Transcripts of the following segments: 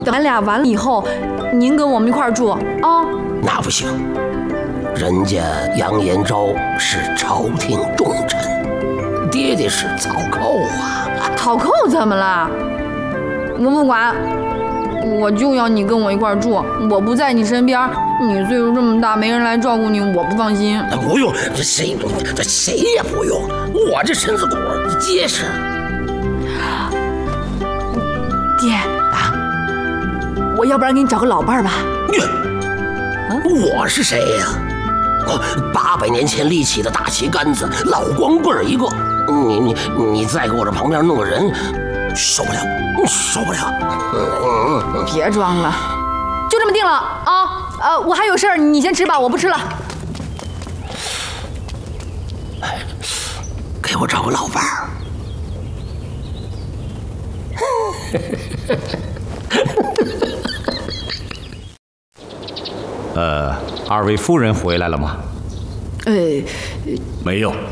等咱俩完了以后，您跟我们一块儿住啊？ 那不行，人家杨延昭是朝廷重臣，爹爹是草寇啊。 草寇怎么了？我不管，我就要你跟我一块儿住。我不在你身边，你岁数这么大，没人来照顾你，我不放心。 不用，这谁也不用，我这身子骨结实。 爹啊，我要不然给你找个老伴儿吧。 我是谁呀？800年前立起的大旗杆子，老光棍一个。你再给我这旁边弄个人，受不了。 别装了，就这么定了啊！我还有事儿，你先吃吧，我不吃了。 给我找个老伴儿。二位夫人回来了吗？ 没有。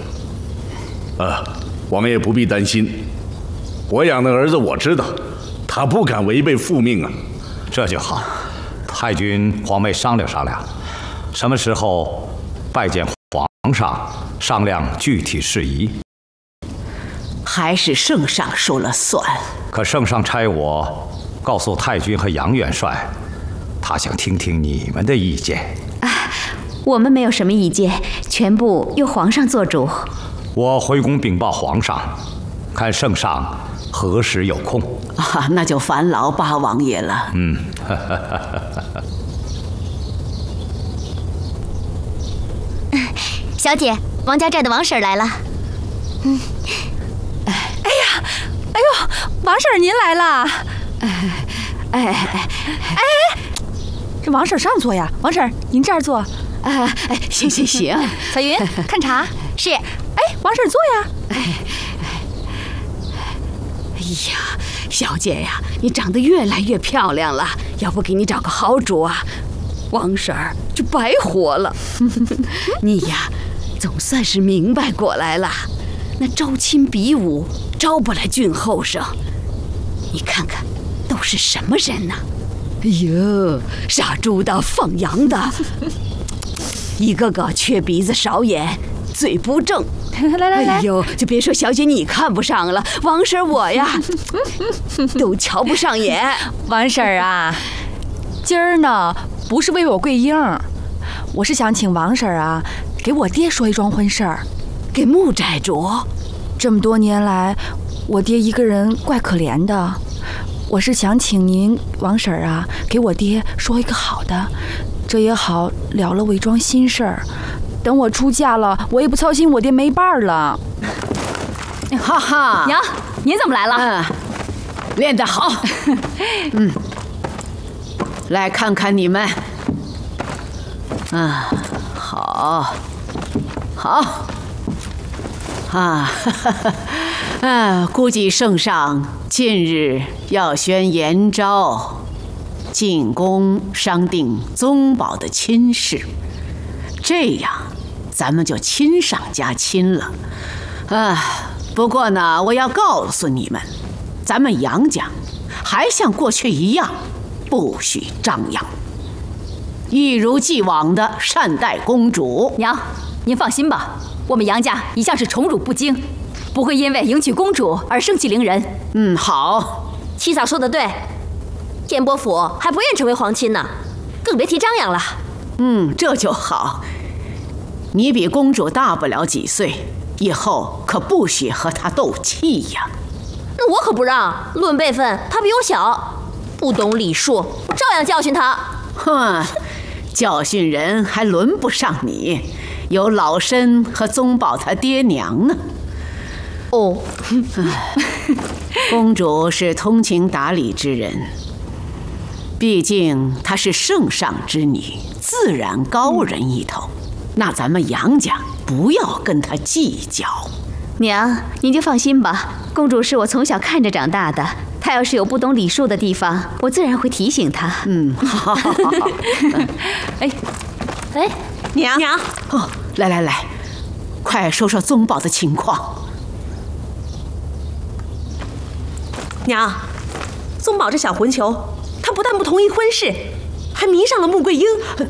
王爷不必担心，我养的儿子我知道，他不敢违背父命啊。 这就好。太君、皇妹商量商量，什么时候拜见皇上，商量具体事宜。 还是圣上说了算。 可圣上差我告诉太君和杨元帅，他想听听你们的意见。 我们没有什么意见，全部由皇上做主。 我回宫禀报皇上，看圣上何时有空。 那就烦劳八王爷了。 小姐，王家寨的王婶来了。 哎呦，王婶您来啦！这王婶上坐呀，王婶您这儿坐。 行。 彩云，看茶。 是。 王婶坐呀。 哎呀，小姐呀，你长得越来越漂亮了，要不给你找个好主啊？王婶儿就白活了。你呀，总算是明白过来了。那招亲比武招不来俊后生，你看看都是什么人呢？哎呦，杀猪的、放羊的，一个个缺鼻子少眼，嘴不正。 来， 哎呦，就别说小姐你看不上了，王婶我呀都瞧不上眼。 王婶啊，今儿呢不是为我跪缨，我是想请王婶啊给我爹说一桩婚事儿。 给穆寨主， 这么多年来，我爹一个人怪可怜的，我是想请您王婶啊给我爹说一个好的，这也好了了我一桩心事儿。等我出嫁了，我也不操心我爹没伴儿了。 哈哈， 娘，您怎么来了？ 练得好。来看看你们。好。估计圣上近日要宣延昭进宫商定宗保的亲事，这样咱们就亲上加亲了。不过呢，我要告诉你们，咱们杨家还像过去一样，不许张扬，一如既往的善待公主。 娘，您放心吧，我们杨家一向是宠辱不惊，不会因为迎娶公主而生气凌人。 好。 七嫂说的对，天波府还不愿成为皇亲呢，更别提张扬了。 这就好。你比公主大不了几岁，以后可不许和她斗气呀。 那我可不让，论辈分她比我小，不懂礼数，照样教训她。 教训人还轮不上你，有老身和宗保他爹娘呢。公主是通情达理之人，毕竟她是圣上之女，自然高人一头。那咱们杨家不要跟她计较。 娘，您就放心吧，公主是我从小看着长大的，她要是有不懂礼数的地方，我自然会提醒她。 好。娘，来，快说说宗保的情况。 娘，宗保这小混球，他他不但不同意婚事，还迷上了穆桂英。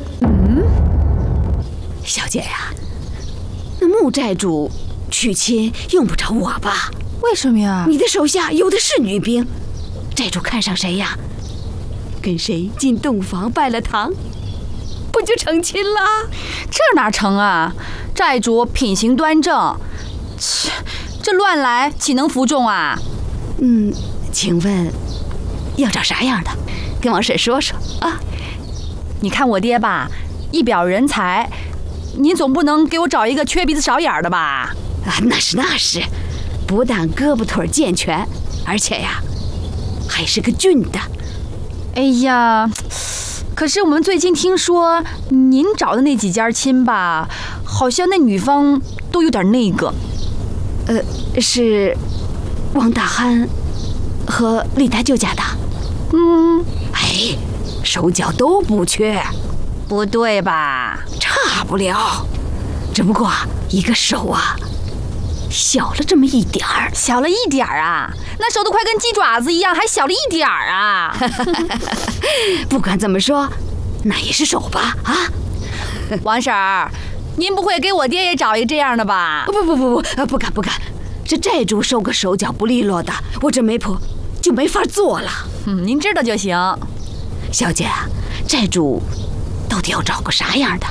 小姐呀，那穆寨主娶亲用不着我吧？ 为什么呀？ 你的手下有的是女兵，寨主看上谁呀？跟谁进洞房拜了堂，不就成亲了？ 这哪成啊？寨主品行端正，这乱来岂能服众啊？ 请问要找啥样的？跟王婶说说啊。 你看我爹吧，一表人才，您总不能给我找一个缺鼻子少眼的吧？ 那是，不但胳膊腿健全，而且呀，还是个俊的。 哎呀，可是我们最近听说您找的那几家亲吧，好像那女方都有点那个。 是王大憨和李大舅家的。哎，手脚都不缺。 不对吧？ 差不了，只不过一个手啊，小了这么一点儿。 小了一点儿啊？那手都快跟鸡爪子一样，还小了一点儿啊？ 不管怎么说，那也是手吧？啊， 王婶儿，您不会给我爹也找一个这样的吧？ 不敢。这寨主收个手脚不利落的，我这媒婆就没法做了。 您知道就行。 小姐，寨主到底要找个啥样的？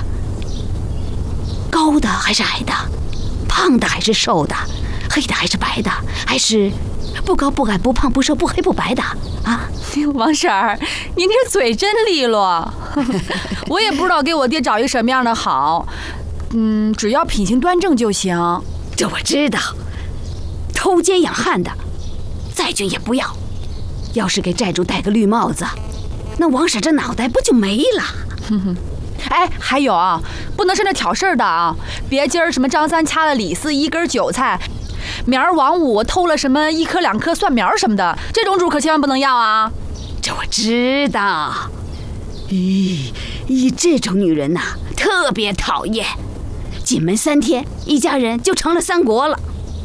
高的还是矮的？胖的还是瘦的？黑的还是白的？还是不高不矮不胖不瘦不黑不白的？啊， 王婶儿，您这嘴真利落。我也不知道给我爹找一个什么样的好。只要品行端正就行。 这我知道。偷奸养汉的，再俊也不要。要是给寨主戴个绿帽子，那王婶这脑袋不就没了？ 哎，还有啊，不能是那挑事儿的啊！别今儿什么张三掐了李四一根韭菜，明儿王五偷了什么1颗2颗蒜苗什么的，这种主可千万不能要啊！ 这我知道。这种女人呐，特别讨厌。进门3天，一家人就成了3国了。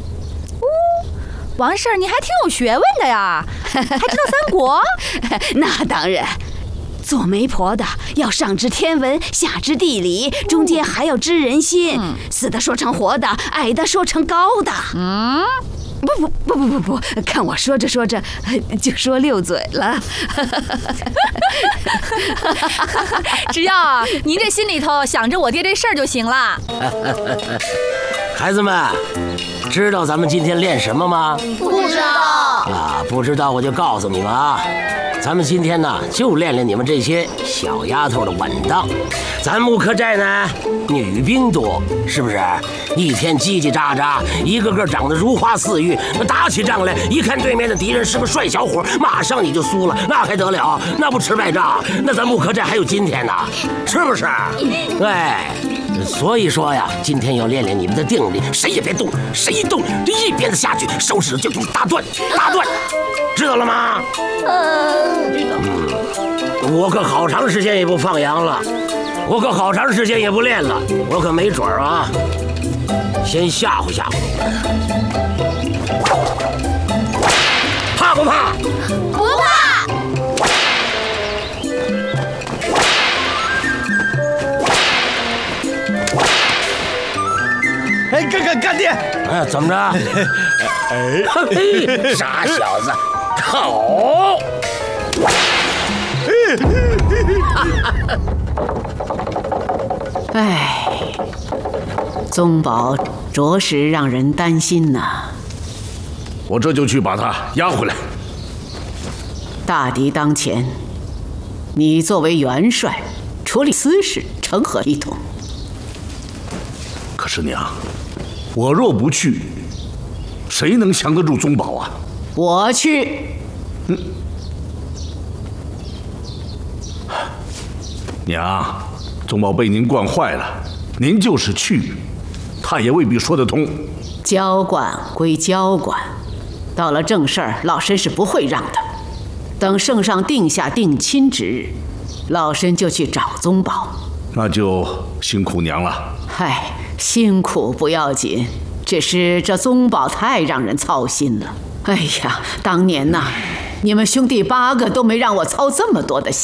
王婶儿，你还挺有学问的呀，还知道3国？ 那当然，做媒婆的要上知天文，下知地理，中间还要知人心，死的说成活的，矮的说成高的。不，看我说着说着就说溜嘴了。 只要您这心里头想着我爹这事儿就行了。 孩子们，知道咱们今天练什么吗？ 不知道啊，不知道我就告诉你们啊，咱们今天呢就练练你们这些小丫头的稳当。咱木刻寨呢女兵多，是不是？一天叽叽喳喳，一个个长得如花似玉，打起仗来，一看对面的敌人是个帅小伙，马上你就输了，那还得了？那不吃败仗？那咱木刻寨还有今天呢，是不是？对。所以说呀，今天要练练你们的定力，谁也别动，谁一动这一鞭子下去，手指就给你打断，知道了吗？我可好长时间也不放羊了，我可好长时间也不练了，我可没准啊，先吓唬吓唬你们，怕不怕？ 不怕。 哎，干爹！ 哎，怎么着？嘿，傻小子，好！ 哎，宗保着实让人担心呐。 我这就去把他押回来。 大敌当前，你作为元帅，处理私事成何体统？ 可是娘，我若不去，谁能降得住宗保啊？ 我去。 娘，宗保被您惯坏了，您就是去，他也未必说得通。 交管归交管，到了正事儿，老身是不会让的。等圣上定下定亲之日，老身就去找宗保。 那就辛苦娘了。 嗨，辛苦不要紧，只是这宗保太让人操心了。哎呀，当年呐， 你们兄弟8个都没让我操这么多的心。